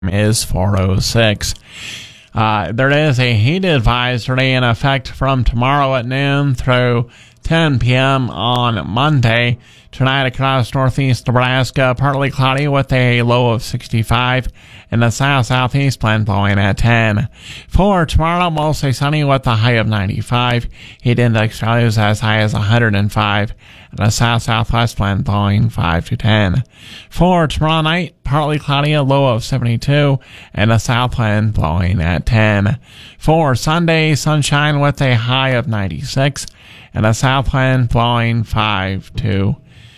is 4:06. There is a heat advisory in effect from tomorrow at noon through 10 p.m. on Monday. Tonight across northeast Nebraska, partly cloudy with a low of 65 and the south-southeast wind blowing at 10. For tomorrow, mostly sunny with a high of 95. Heat index values as high as 105 and the south-southwest wind blowing 5 to 10. For tomorrow night, partly cloudy, a low of 72 and the south wind blowing at 10. For Sunday, sunshine with a high of 96 and the south wind blowing 5 to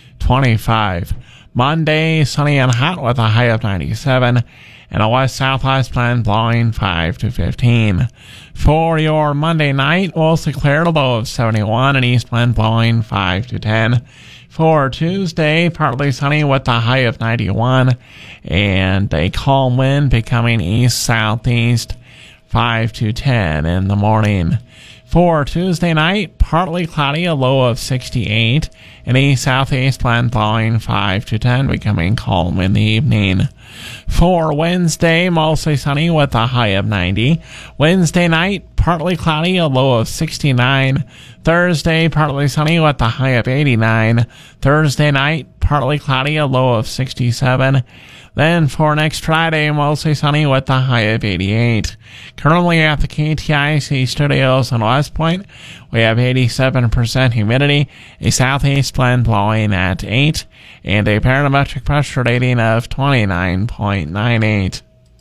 25. Monday, sunny and hot with a high of 97 and a west-southwest wind blowing 5 to 15. For your Monday night, mostly clear, a low of 71 and east wind blowing 5 to 10. For Tuesday, partly sunny with a high of 91 and a calm wind becoming east-southeast 5 to 10 in the morning. For Tuesday night, partly cloudy, a low of 68, and a southeast wind blowing 5 to 10, becoming calm in the evening. For Wednesday, mostly sunny with a high of 90. Wednesday night, partly cloudy, a low of 69. Thursday, partly sunny with a high of 89. Thursday night, partly cloudy, a low of 67. Then for next Friday, mostly sunny with a high of 88. Currently at the KTIC studios in West Point, we have 87% humidity, a southeast wind blowing at 8, and a barometric pressure rating of 29.98.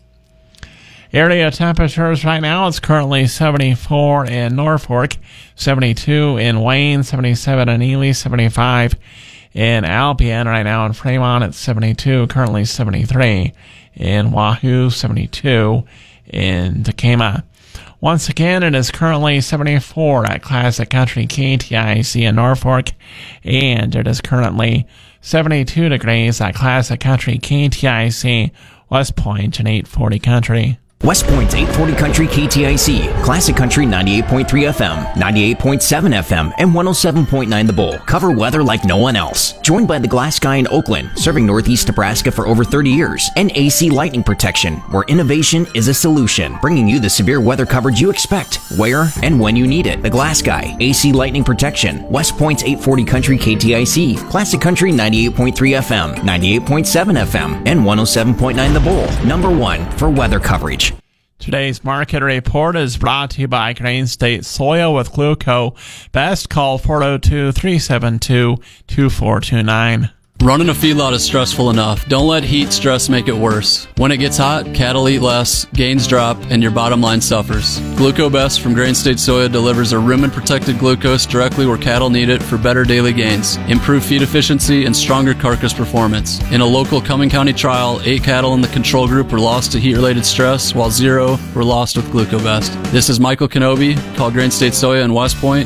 Area temperatures right now, it's currently 74 in Norfolk, 72 in Wayne, 77 in Ely, 75 in Albion. Right now in Fremont, it's 72, currently 73 in Wahoo, 72 in Tacoma. Once again, it is currently 74 at Classic Country KTIC in Norfolk, and it is currently 72 degrees at Classic Country KTIC West Point and 840 Country. West Point's 840 Country KTIC, Classic Country 98.3 FM, 98.7 FM, and 107.9 The Bull. Cover weather like no one else. Joined by the Glass Guy in Oakland, serving Northeast Nebraska for over 30 years, and AC Lightning Protection, where innovation is a solution, bringing you the severe weather coverage you expect, where and when you need it. The Glass Guy, AC Lightning Protection, West Point's 840 Country KTIC, Classic Country 98.3 FM, 98.7 FM, and 107.9 The Bull. Number one for weather coverage. Today's market report is brought to you by Grain State Soya with Gluco. Best call 402-372-2429. Running a feedlot is stressful enough. Don't let heat stress make it worse. When it gets hot, cattle eat less, gains drop, and your bottom line suffers. GlucoBest from Grain State Soya delivers a rumen-protected glucose directly where cattle need it for better daily gains, improved feed efficiency, and stronger carcass performance. In a local Cumming County trial, 8 cattle in the control group were lost to heat-related stress, while 0 were lost with GlucoBest. This is Michael Kenobi. Call Grain State Soya in West Point,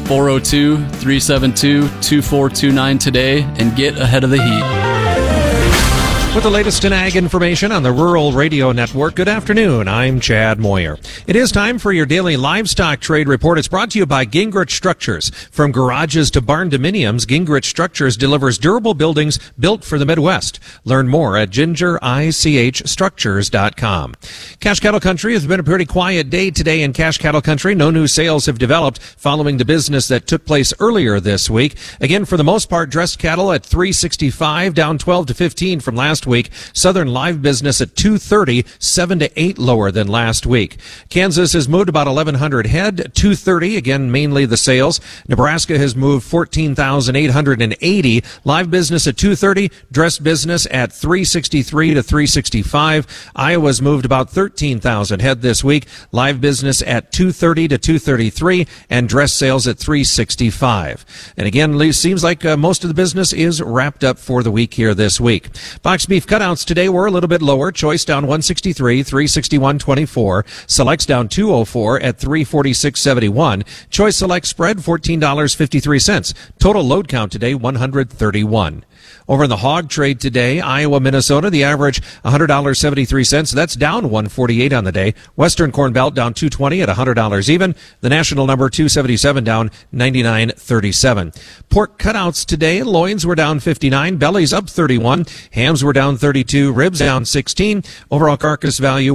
402-372-2429 today, and get ahead of the heat. With the latest in ag information on the Rural Radio Network, good afternoon. I'm Chad Moyer. It is time for your daily livestock trade report. It's brought to you by Gingrich Structures. From garages to barn dominiums, Gingrich Structures delivers durable buildings built for the Midwest. Learn more at gingerichstructures.com. Cash Cattle Country has been a pretty quiet day today in Cash Cattle Country. No new sales have developed following the business that took place earlier this week. Again, for the most part, dressed cattle at $365, down 12 to 15 from last week. Southern live business at $230, 7 to 8 lower than last week. Kansas has moved about 1,100 head, $230, again mainly the sales. Nebraska has moved 14,880, live business at $230, dressed business at $363 to $365. Iowa's moved about 13,000 head this week, live business at $230 to $233, and dress sales at $365. And again, it seems like most of the business is wrapped up for the week here this week. Box beef cutouts today were a little bit lower. Choice down 163, 361.24. Selects down 204 at 346.71. Choice Select spread $14.53. Total load count today 131. Over in the hog trade today, Iowa, Minnesota, the average $100.73. That's down $1.48 on the day. Western Corn Belt down $2.20 at $100 even. The national number $2.77 down $99.37. Pork cutouts today, loins were down 59, bellies up 31, hams were down 32, ribs down 16. Overall carcass value